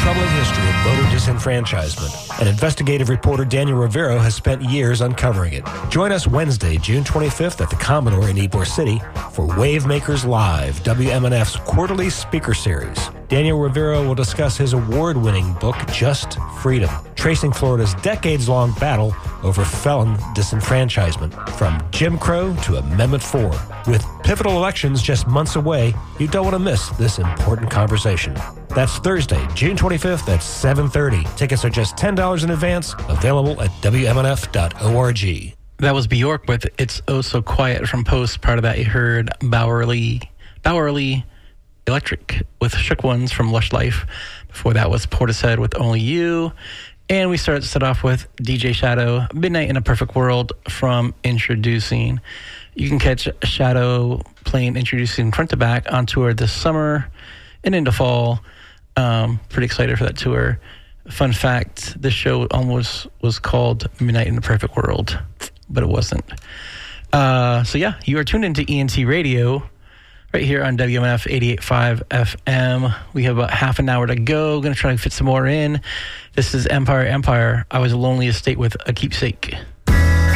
troubling history of voter disenfranchisement, and investigative reporter Daniel Rivero has spent years uncovering it. Join us Wednesday, June 25th at the Commodore in Ybor City for Wavemakers Live, WMNF's quarterly speaker series. Daniel Rivero will discuss his award-winning book, Just Freedom, tracing Florida's decades-long battle over felon disenfranchisement, from Jim Crow to Amendment 4. With pivotal elections just months away, you don't want to miss this important conversation. That's Thursday, June 25th at 7:30. Tickets are just $10 in advance, available at WMNF.org. That was Bjork with It's Oh So Quiet from Post. Part of that you heard Bowerly Electric with Shook Ones from Lush Life. Before that was Portishead with Only You. And we started off with DJ Shadow, Midnight in a Perfect World from Introducing. You can catch Shadow playing Introducing front to back on tour this summer and into fall. Pretty excited for that tour. Fun fact, this show almost was called Midnight in a Perfect World, but it wasn't. So yeah, you are tuned into ENT Radio right here on WMNF 88.5 FM. We have about half an hour to go. Going to try to fit some more in. This is Empire. I Was a Lonely Estate with A Keepsake.